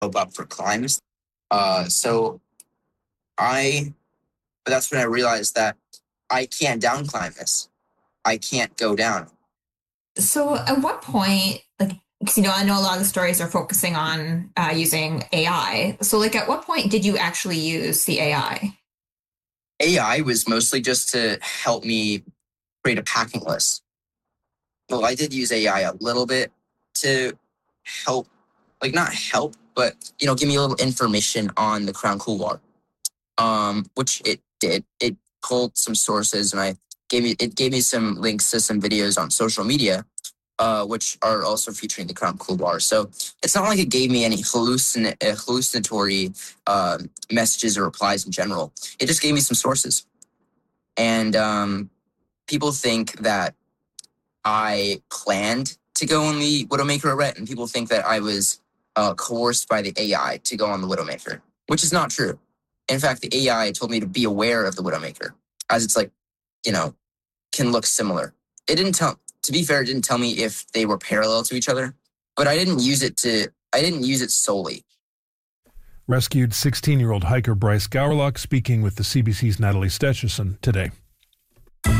up for climbs. So but that's when I realized that I can't down climb this. I can't go down. So at what point, like, because I know a lot of the stories are focusing on using AI. So, like, at what point did you actually use the AI? AI was mostly just to help me create a packing list. Well, I did use AI a little bit to help, like not help, but give me a little information on the Crown Couloir. Which it did. It pulled some sources, and it gave me some links to some videos on social media, which are also featuring the Crown Couloir. So it's not like it gave me any hallucinatory messages or replies in general. It just gave me some sources, and people think that I planned to go on the Widowmaker arete, and people think that I was coerced by the AI to go on the Widowmaker, which is not true. In fact, the AI told me to be aware of the Widowmaker, as it's like, can look similar. To be fair, it didn't tell me if they were parallel to each other, but I didn't use it solely. Rescued 16-year-old hiker Bryce Gowerlock speaking with the CBC's Natalie Stecherson today.